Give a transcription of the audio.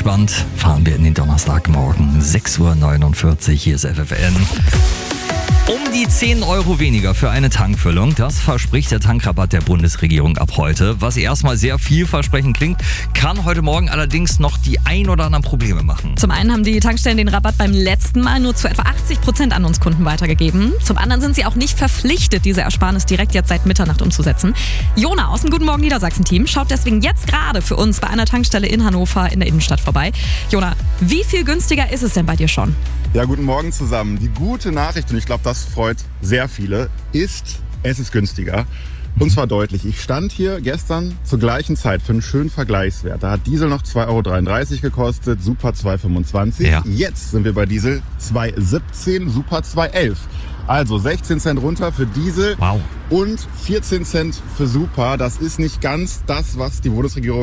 entspannt fahren wir in den Donnerstagmorgen. 6:49 Uhr, hier ist FFN. Um die 10 Euro weniger für eine Tankfüllung, das verspricht der Tankrabatt der Bundesregierung ab heute. Was erstmal sehr vielversprechend klingt, kann heute Morgen allerdings noch die ein oder anderen Probleme machen. Zum einen haben die Tankstellen den Rabatt beim letzten Mal nur zu etwa 80% an uns Kunden weitergegeben. Zum anderen sind sie auch nicht verpflichtet, diese Ersparnis direkt jetzt seit Mitternacht umzusetzen. Jona aus dem Guten Morgen Niedersachsen-Team schaut deswegen jetzt gerade für uns bei einer Tankstelle in Hannover in der Innenstadt vorbei. Jona, wie viel günstiger ist es denn bei dir schon? Ja, guten Morgen zusammen. Die gute Nachricht, und ich glaube, das freut sehr viele, ist, es ist günstiger. Und zwar deutlich. Ich stand hier gestern zur gleichen Zeit für einen schönen Vergleichswert. Da hat Diesel noch 2,33 € gekostet, Super 2,25 €. Ja. Jetzt sind wir bei Diesel 2,17, Super 2,11 €. Also 16 Cent runter für Diesel Wow. und 14 Cent für Super. Das ist nicht ganz das, was die Bundesregierung